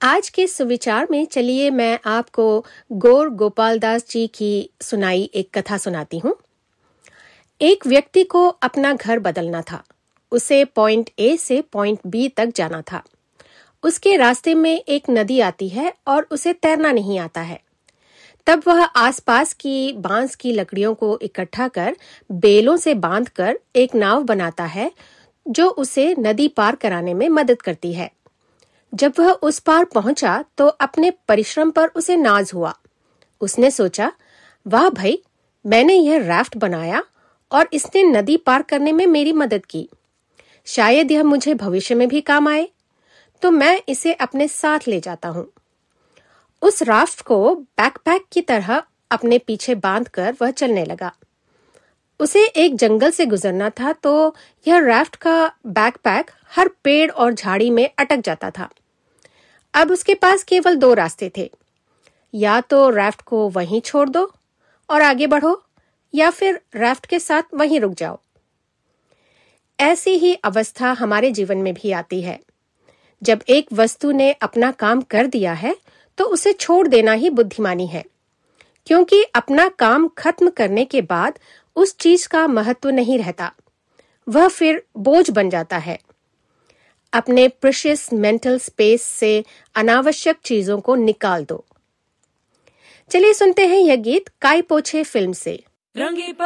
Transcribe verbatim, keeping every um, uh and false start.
आज के सुविचार में चलिए मैं आपको गौर गोपाल दास जी की सुनाई एक कथा सुनाती हूँ। एक व्यक्ति को अपना घर बदलना था। उसे पॉइंट ए से पॉइंट बी तक जाना था। उसके रास्ते में एक नदी आती है और उसे तैरना नहीं आता है। तब वह आसपास की बांस की लकड़ियों को इकट्ठा कर बेलों से बांधकर एक नाव बनाता है जो उसे नदी पार कराने में मदद करती है। जब वह उस पार पहुंचा तो अपने परिश्रम पर उसे नाज हुआ। उसने सोचा, वाह भाई, मैंने यह राफ्ट बनाया और इसने नदी पार करने में मेरी मदद की। शायद यह मुझे भविष्य में भी काम आए, तो मैं इसे अपने साथ ले जाता हूँ। उस राफ्ट को बैकपैक की तरह अपने पीछे बांधकर वह चलने लगा। उसे एक जंगल से गुजरना था, तो यह राफ्ट का बैकपैक हर पेड़ और झाड़ी में अटक जाता था। अब उसके पास केवल दो रास्ते थे, या तो राफ्ट को वहीं छोड़ दो और आगे बढ़ो, या फिर राफ्ट के साथ वहीं रुक जाओ। ऐसी ही अवस्था हमारे जीवन में भी आती है। जब एक वस्तु ने अपना काम कर दिया है तो उसे छोड़ देना ही बुद्धिमानी है, क्योंकि अपना काम खत्म करने के बाद उस चीज का महत्व नहीं रहता, वह फिर बोझ बन जाता है। अपने प्रेशियस मेंटल स्पेस से अनावश्यक चीजों को निकाल दो। चलिए सुनते हैं यह गीत काय पोछे फिल्म से। रंगी